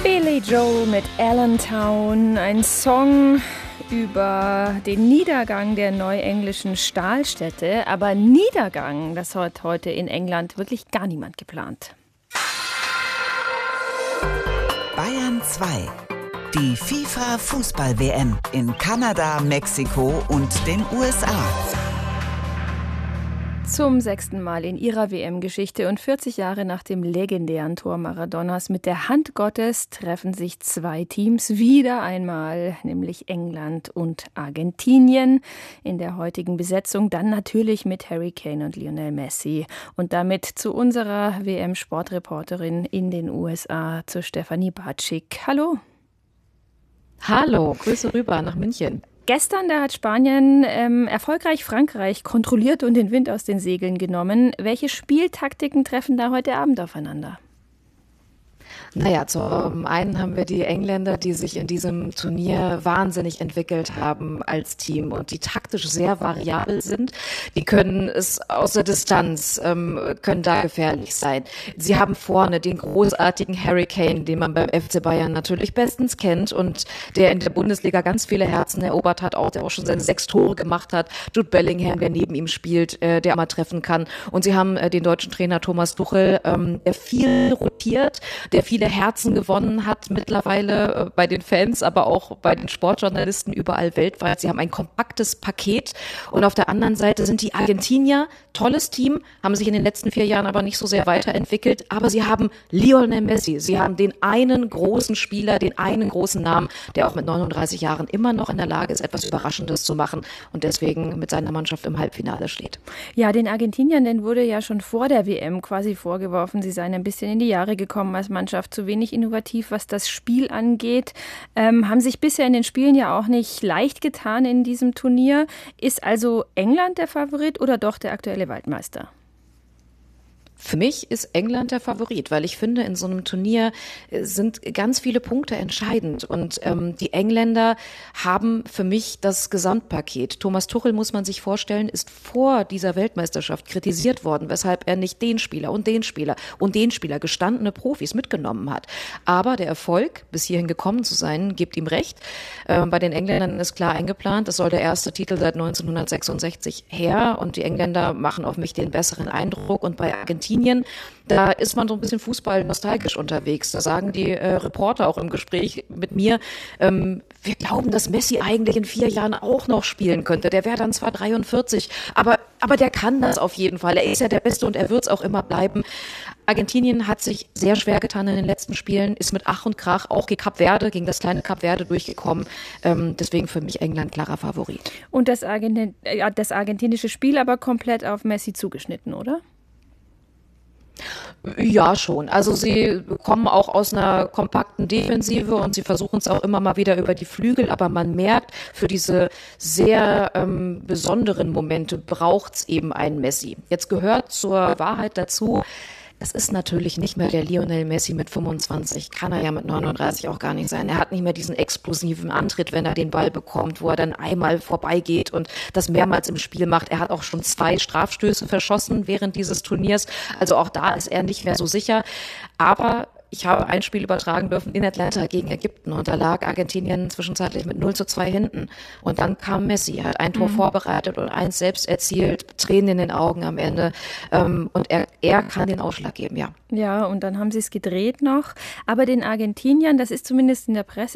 Billy Joel mit Allentown, ein Song über den Niedergang der neuenglischen Stahlstädte. Aber Niedergang, das hat heute in England wirklich gar niemand geplant. Bayern 2. Die FIFA-Fußball-WM in Kanada, Mexiko und den USA. Zum 6. Mal in ihrer WM-Geschichte und 40 Jahre nach dem legendären Tor Maradonas mit der Hand Gottes treffen sich zwei Teams wieder einmal, nämlich England und Argentinien. In der heutigen Besetzung dann natürlich mit Harry Kane und Lionel Messi. Und damit zu unserer WM-Sportreporterin in den USA, zu Stefanie Bartschik. Hallo. Hallo, Grüße rüber nach München. Gestern, da hat Spanien erfolgreich Frankreich kontrolliert und den Wind aus den Segeln genommen. Welche Spieltaktiken treffen da heute Abend aufeinander? Naja, zum einen haben wir die Engländer, die sich in diesem Turnier wahnsinnig entwickelt haben als Team und die taktisch sehr variabel sind. Die können es aus der Distanz, können da gefährlich sein. Sie haben vorne den großartigen Harry Kane, den man beim FC Bayern natürlich bestens kennt und der in der Bundesliga ganz viele Herzen erobert hat, der auch schon seine 6 Tore gemacht hat. Jude Bellingham, der neben ihm spielt, der mal treffen kann. Und sie haben den deutschen Trainer Thomas Tuchel, der viel rotiert, der viele Herzen gewonnen hat mittlerweile bei den Fans, aber auch bei den Sportjournalisten überall weltweit. Sie haben ein kompaktes Paket und auf der anderen Seite sind die Argentinier, tolles Team, haben sich in den letzten 4 Jahren aber nicht so sehr weiterentwickelt, aber sie haben Lionel Messi, sie haben den einen großen Spieler, den einen großen Namen, der auch mit 39 Jahren immer noch in der Lage ist, etwas Überraschendes zu machen und deswegen mit seiner Mannschaft im Halbfinale steht. Ja, den Argentiniern, denn wurde ja schon vor der WM quasi vorgeworfen, sie seien ein bisschen in die Jahre gekommen als Mannschaft, zu wenig innovativ, was das Spiel angeht. Haben sich bisher in den Spielen ja auch nicht leicht getan in diesem Turnier. Ist also England der Favorit oder doch der aktuelle Waldmeister? Für mich ist England der Favorit, weil ich finde, in so einem Turnier sind ganz viele Punkte entscheidend und die Engländer haben für mich das Gesamtpaket. Thomas Tuchel, muss man sich vorstellen, ist vor dieser Weltmeisterschaft kritisiert worden, weshalb er nicht den Spieler und den Spieler und den Spieler, gestandene Profis, mitgenommen hat. Aber der Erfolg, bis hierhin gekommen zu sein, gibt ihm recht. Bei den Engländern ist klar eingeplant, es soll der erste Titel seit 1966 her und die Engländer machen auf mich den besseren Eindruck und bei Argentinien, da ist man so ein bisschen Fußball nostalgisch unterwegs. Da sagen die Reporter auch im Gespräch mit mir, wir glauben, dass Messi eigentlich in 4 Jahren auch noch spielen könnte. Der wäre dann zwar 43, aber der kann das auf jeden Fall. Er ist ja der Beste und er wird es auch immer bleiben. Argentinien hat sich sehr schwer getan in den letzten Spielen, ist mit Ach und Krach auch gegen das kleine Kap Verde durchgekommen. Deswegen für mich England klarer Favorit. Und das argentinische Spiel aber komplett auf Messi zugeschnitten, oder? Ja, schon. Also sie kommen auch aus einer kompakten Defensive und sie versuchen es auch immer mal wieder über die Flügel, aber man merkt, für diese sehr besonderen Momente braucht es eben einen Messi. Jetzt gehört zur Wahrheit dazu, das ist natürlich nicht mehr der Lionel Messi mit 25, kann er ja mit 39 auch gar nicht sein. Er hat nicht mehr diesen explosiven Antritt, wenn er den Ball bekommt, wo er dann einmal vorbeigeht und das mehrmals im Spiel macht. Er hat auch schon 2 Strafstöße verschossen während dieses Turniers. Also auch da ist er nicht mehr so sicher. Aber ich habe ein Spiel übertragen dürfen in Atlanta gegen Ägypten und da lag Argentinien zwischenzeitlich mit 0:2 hinten. Und dann kam Messi, er hat ein Tor vorbereitet und eins selbst erzielt, Tränen in den Augen am Ende. Und er kann den Ausschlag geben, ja. Ja, und dann haben sie es gedreht noch. Aber den Argentiniern, das ist zumindest in der Presse